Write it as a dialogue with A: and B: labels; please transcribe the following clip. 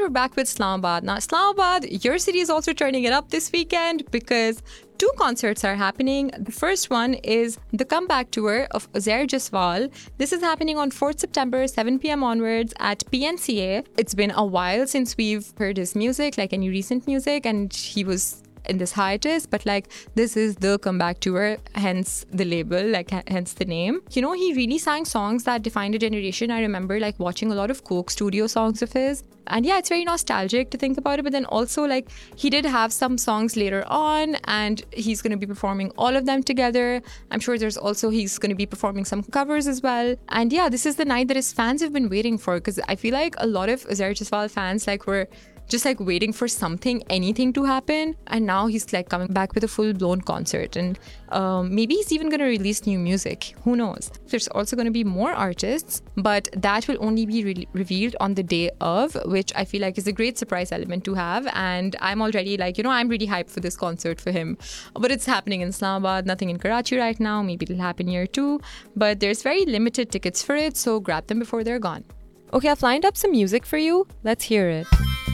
A: we're back with Islamabad. Now, Islamabad, your city is also turning it up this weekend because two concerts are happening. The first one is the comeback tour of Uzair Jaswal. This is happening on 4th September, 7 p.m. onwards at PNCA. It's been a while since we've heard his music, like any recent music, and he was in this hiatus, but like this is the comeback tour, hence the label, like hence the name. You know, he really sang songs that defined a generation. I remember like watching a lot of Coke Studio songs of his, and yeah, it's very nostalgic to think about it. But then also like he did have some songs later on, and he's going to be performing all of them together. I'm sure he's going to be performing some covers as well. And yeah, this is the night that his fans have been waiting for, because I feel like a lot of Uzair Jaswal fans like were just like waiting for anything to happen, and now he's like coming back with a full-blown concert, and maybe he's even going to release new music, who knows. There's also going to be more artists, but that will only be revealed on the day of, which I feel like is a great surprise element to have. And I'm already like, I'm really hyped for this concert for him, but it's happening in Islamabad, nothing in Karachi right now. Maybe it'll happen here too, but there's very limited tickets for it, so grab them before they're gone. Okay, I've lined up some music for you. Let's hear it.